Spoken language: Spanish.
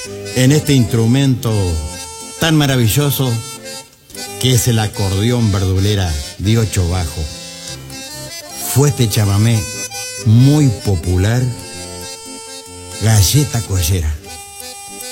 en este instrumento tan maravilloso que es el acordeón verdulera de 8 bajo. Fue este chamamé muy popular, Galleta Collera.